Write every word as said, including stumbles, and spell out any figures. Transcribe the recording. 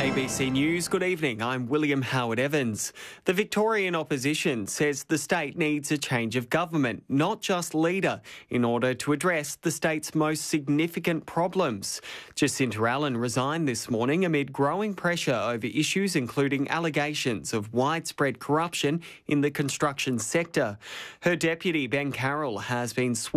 A B C News, good evening. I'm William Howard Evans. The Victorian opposition says the state needs a change of government, not just leader, in order to address the state's most significant problems. Jacinta Allen resigned this morning amid growing pressure over issues including allegations of widespread corruption in the construction sector. Her deputy, Ben Carroll, has been sworn